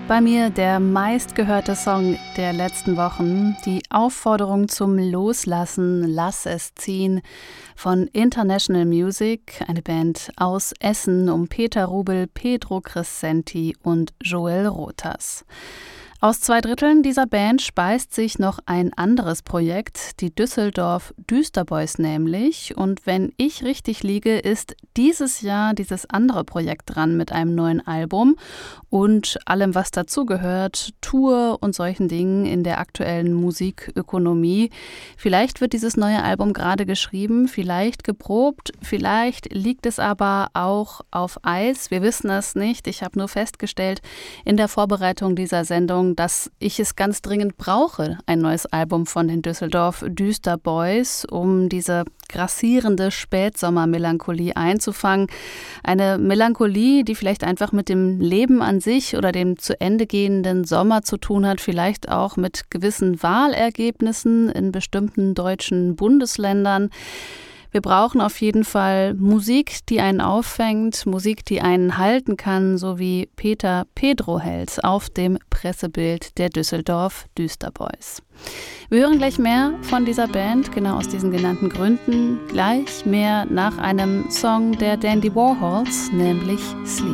Bei mir der meistgehörte Song der letzten Wochen, die Aufforderung zum Loslassen, Lass es ziehen von International Music, eine Band aus Essen um Peter Rubel, Pedro Crescenti und Joel Rotas. Aus 2/3 dieser Band speist sich noch ein anderes Projekt, die Düsseldorf Düsterboys nämlich. Und wenn ich richtig liege, ist dieses Jahr dieses andere Projekt dran mit einem neuen Album und allem, was dazugehört, Tour und solchen Dingen in der aktuellen Musikökonomie. Vielleicht wird dieses neue Album gerade geschrieben, vielleicht geprobt, vielleicht liegt es aber auch auf Eis. Wir wissen es nicht. Ich habe nur festgestellt in der Vorbereitung dieser Sendung, dass ich es ganz dringend brauche, ein neues Album von den Düsseldorf Düsterboys, um diese grassierende Spätsommermelancholie einzufangen. Eine Melancholie, die vielleicht einfach mit dem Leben an sich oder dem zu Ende gehenden Sommer zu tun hat, vielleicht auch mit gewissen Wahlergebnissen in bestimmten deutschen Bundesländern. Wir brauchen auf jeden Fall Musik, die einen auffängt, Musik, die einen halten kann, so wie Peter Pedro hält auf dem Pressebild der Düsseldorf Düsterboys. Wir hören gleich mehr von dieser Band, genau aus diesen genannten Gründen. Gleich mehr nach einem Song der Dandy Warhols, nämlich Sleep.